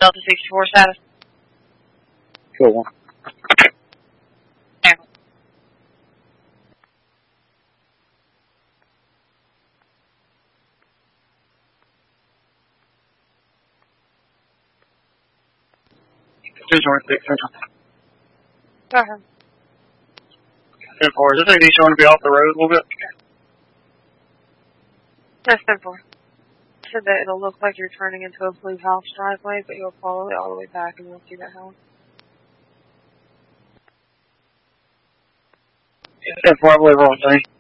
Delta 64 status. Cool. Yeah. Just north 6 Central. Go ahead. 10-4. Is this AD showing to be off the road a little bit? That's 10-4. Said that it'll look like you're turning into a blue house driveway, but you'll follow it all the way back and you'll see that house. 10-4, I believe we're on scene.